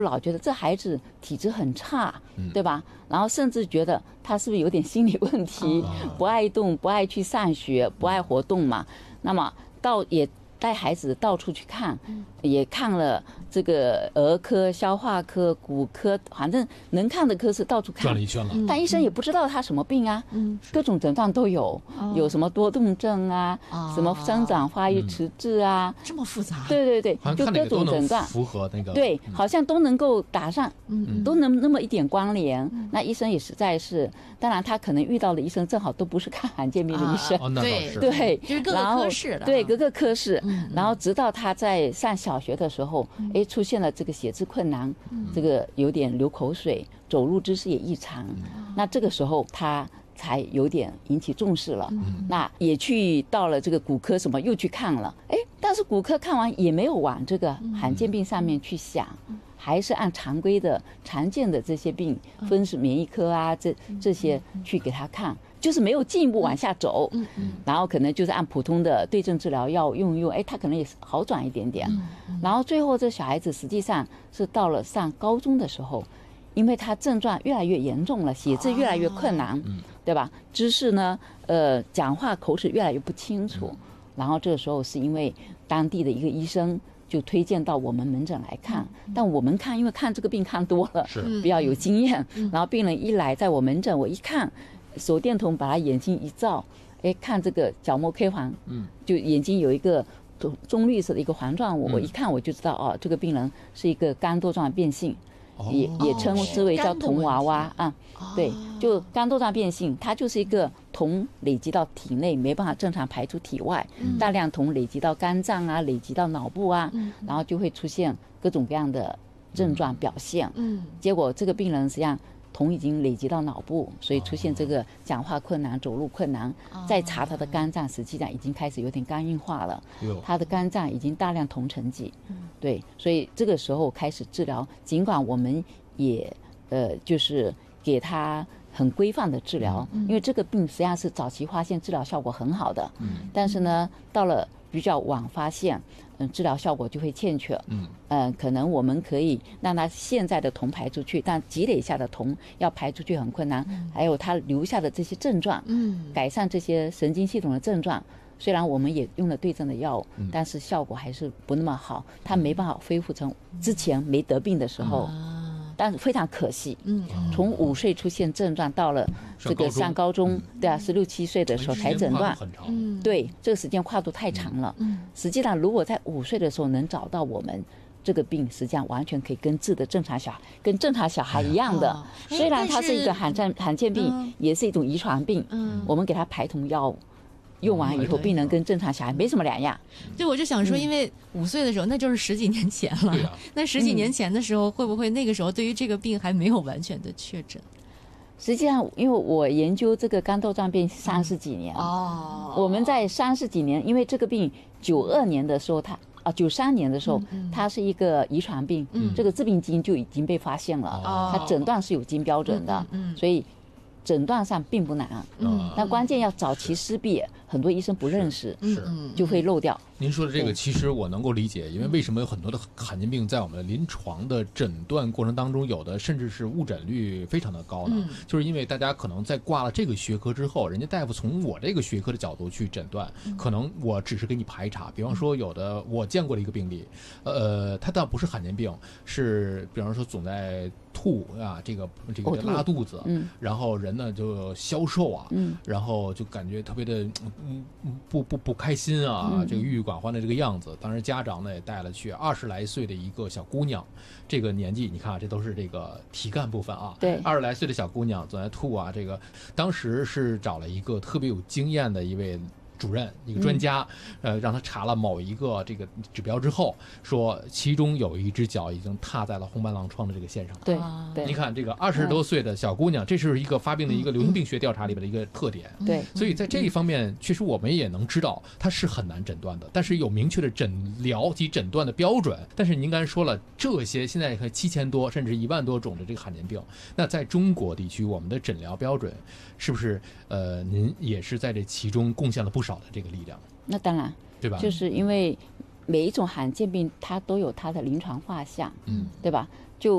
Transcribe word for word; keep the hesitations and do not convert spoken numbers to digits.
老觉得这孩子体质很差，对吧？然后甚至觉得他是不是有点心理问题，不爱动，不爱去上学，不爱活动嘛。那么到也带孩子到处去看，也看了这个儿科、消化科、骨科，反正能看的科室到处看， 转了一圈了。 但医生也不知道他什么病啊，各种症状都有，有什么多动症啊，什么生长发育迟滞啊， 这么复杂。 对对对，就各种诊断符合那个， 对，好像都能够打上，都能那么一点关联。那医生也实在是，当然他可能遇到的医生正好都不是看罕见病的医生， 对对， 就是各个科室的， 对各个科室。然后直到他在上小学的时候，哎，出现了这个写字困难，这个有点流口水，走路姿势也异常。那这个时候他才有点引起重视了。那也去到了这个骨科什么又去看了，哎，但是骨科看完也没有往这个罕见病上面去想。还是按常规的常见的这些病，分是免疫科啊，这这些去给他看，就是没有进一步往下走。嗯嗯，然后可能就是按普通的对症治疗药用一用，哎，他可能也好转一点点。然后最后这小孩子实际上是到了上高中的时候，因为他症状越来越严重了，写字越来越困难，对吧？知识呢，呃，讲话口齿越来越不清楚。然后这个时候是因为当地的一个医生就推荐到我们门诊来看，但我们看因为看这个病看多了，比较有经验，然后病人一来在我门诊，我一看手电筒把他眼睛一照，哎，看这个角膜 K 环，就眼睛有一个棕绿色的一个环状，我一看我就知道哦，这个病人是一个肝多状变性。也也称之为叫铜娃娃啊，对，就肝多状变性，它就是一个铜累积到体内没办法正常排出体外，大量铜累积到肝脏啊，累积到脑部啊，然后就会出现各种各样的症状表现。嗯，结果这个病人实际上铜已经累积到脑部，所以出现这个讲话困难、走路困难。再查他的肝脏，实际上已经开始有点肝硬化了，他的肝脏已经大量铜沉积。对，所以这个时候开始治疗，尽管我们也呃就是给他很规范的治疗，因为这个病实际上是早期发现治疗效果很好的，但是呢到了比较晚发现，嗯，治疗效果就会欠缺。嗯，呃，可能我们可以让他现在的铜排出去，但积累下的铜要排出去很困难。还有他留下的这些症状，嗯，改善这些神经系统的症状。虽然我们也用了对症的药物，但是效果还是不那么好，他没办法恢复成之前没得病的时候。但是非常可惜，嗯，从五岁出现症状，到了这个上高中，对啊，十六七岁的时候才诊断，嗯，对，这个时间跨度太长了。嗯，实际上如果在五岁的时候能找到我们这个病，实际上完全可以跟治的正常小孩，跟正常小孩一样的。虽然它是一个罕见罕见病，也是一种遗传病，嗯，我们给他排铜药物。用完以后，病人跟正常小孩没什么两样。 对，我就想说，因为五岁的时候，那就是十几年前了。 对啊， 那十几年前的时候，会不会那个时候对于这个病还没有完全的确诊？ 实际上，因为我研究这个肝窦状变三十几年，哦，我们在三十几年，因为这个病九二年的时候，它啊九三年的时候，它是一个遗传病，这个致病基因就已经被发现了，它诊断是有基因标准的，所以诊断上并不难，嗯，但关键要早期识别，很多医生不认识， 是就会漏掉。 您说的这个，其实我能够理解，因为为什么有很多的罕见病在我们的临床的诊断过程当中，有的甚至是误诊率非常的高呢？嗯、就是因为大家可能在挂了这个学科之后，人家大夫从我这个学科的角度去诊断，嗯、可能我只是给你排查。比方说，有的我见过的一个病例，呃，他倒不是罕见病，是比方说总在吐啊，这个这个拉肚子，嗯、然后人呢就消瘦啊，嗯、然后就感觉特别的嗯不不不开心啊，嗯、这个郁郁寡欢的这个样子。当时家长呢也带了去，二十来岁的一个小姑娘，这个年纪你看这都是这个体干部分啊， 对， 二十来岁的小姑娘总在吐啊，这个当时是找了一个特别有经验的一位主任，一个专家，嗯、呃，让他查了某一个这个指标之后，说其中有一只脚已经踏在了红斑狼疮的这个线上。 对，对， 你看这个二十多岁的小姑娘，嗯、这是一个发病的一个流行病学调查里边的一个特点。 对，嗯， 所以在这一方面，确实我们也能知道它是很难诊断的，但是有明确的诊疗及诊断的标准。但是您刚才说了，这些现在七千多甚至一万多种的这个罕见病，那在中国地区，我们的诊疗标准是不是呃，您也是在这其中贡献了不少的这个力量？ 那当然， 对吧？ 就是因为每一种罕见病它都有它的临床画像，嗯，对吧？就